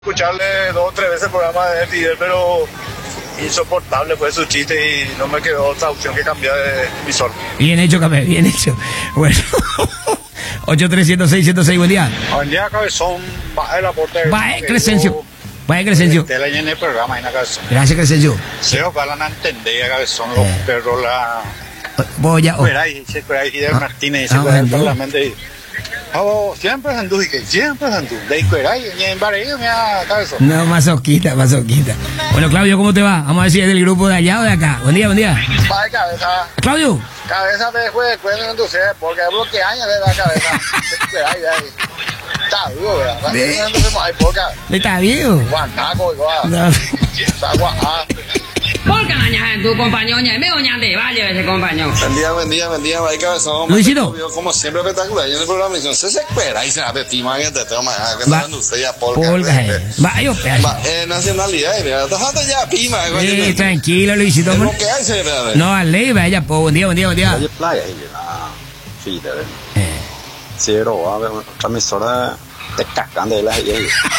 Escucharle 2 o 3 veces el programa de Fidel, pero insoportable fue su chiste y no me quedó otra opción que cambiar de emisor. Bien hecho, Camé, bien hecho. Bueno, 8306-106, buen día. Buen día, cabezón. Baja el aporte. Baje, Crescencio. Baje, Crescencio. Te la llené el programa en la cabezón. Gracias, Crescencio. Se ojalá no entendía, cabezón, los perros, la... Voy a... Cueray, dice Cueray, Fidel Martínez, dice Cueray, solamente... Oh, siempre Sandú, y que siempre Sandú. De Cueray, en Barrio, mira, cabezón. No, masoquita, masoquita. Bueno, Claudio, ¿cómo te va? Vamos a ver si es del grupo de allá o de acá. Buen día, buen día. Vaya cabeza. Claudio. Cabeza me fue después de tu ser, porque bloquea años de la cabeza. Cueray, está vivo, ¿verdad? Entonces, hay poca. Está vivo. Guantaco, igual. No. Está guajá. ¿Por qué mañana tu compañero me oña de valle ese compañero? Buen día, vaya cabezón. Luisito. Como siempre espectacular. Yo en el programa dicen, se espera y se hace estima que te toma. Que Va. no sé ya polka. Va, yo, Nacionalidad, mira, dejando ya pima. Sí, tranquilo, Luisito. Lo que hay, se ve. No, al ley, vaya, po. Buen día, buen día, buen día. Hay playa ahí, Fidel. Cero, a ver, otra emisora te cascan de las